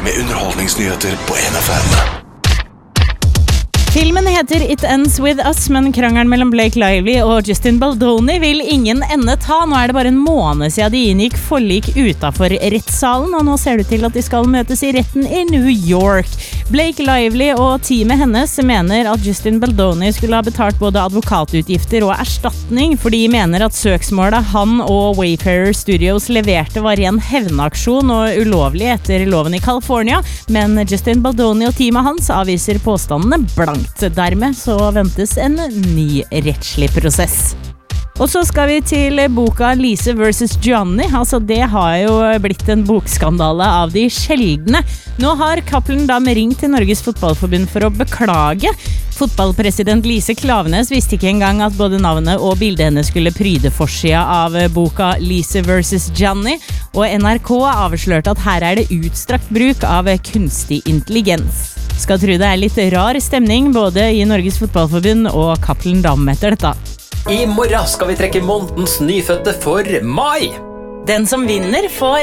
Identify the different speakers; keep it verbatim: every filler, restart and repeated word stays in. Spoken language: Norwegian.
Speaker 1: med underholdningsnyheter på N F M.
Speaker 2: Filmen heter It Ends With Us, men krangelen mellom Blake Lively og Justin Baldoni vil ingen ende ta. Nå er det bare en måned siden de inngikk forlik utenfor rettssalen, og nå ser det til at de skal møtes i retten i New York. Blake Lively og teamet hennes mener at Justin Baldoni skulle ha betalt både advokatutgifter og erstatning, for de mener at søksmålet han og Wayfarer Studios leverte var ren hevnaksjon og ulovlig etter loven i California, men Justin Baldoni og teamet hans avviser påstandene blankt. Dermed så ventes en ny rettslig prosess. Og så skal vi til boka Lise versus Gianni. Altså det har jo blitt en bokskandale av de sjeldne. Nå har Cappelen Damm ringt til Norges Fotballforbund for å beklage. Fotballpresident Lise Klaveness visste ikke engang at både navnet og bildet hennes skulle pryde forsida av boka Lise versus Gianni, og N R K avslørte at her er det utstrakt bruk av kunstig intelligens. Skal tro det er litt rar stemning både i Norges Fotballforbund og Cappelen Damm etter dette.
Speaker 3: I morgen skal vi trekke månedens nyfødte for mai.
Speaker 2: Den som vinner får